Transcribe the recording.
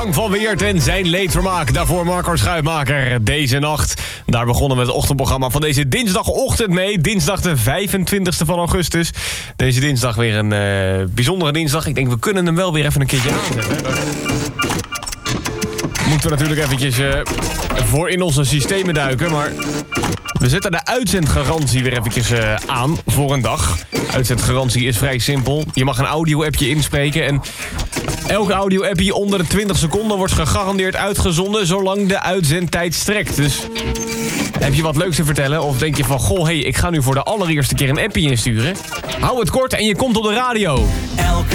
Frank van Weert en zijn leedvermaak. Daarvoor Marco Schuitmaker. Deze nacht. Daar begonnen we het ochtendprogramma van deze dinsdagochtend mee. Dinsdag de 25e van augustus. Deze dinsdag weer een bijzondere dinsdag. Ik denk, we kunnen hem wel weer even een keertje aanzetten. Moeten we natuurlijk eventjes voor in onze systemen duiken. Maar we zetten de uitzendgarantie weer eventjes aan voor een dag. Uitzendgarantie is vrij simpel. Je mag een audio-appje inspreken en elke audio-appje onder de 20 seconden wordt gegarandeerd uitgezonden zolang de uitzendtijd strekt. Dus heb je wat leuks te vertellen of denk je van, goh, ik ga nu voor de allereerste keer een appje insturen? Hou het kort en je komt op de radio. Elke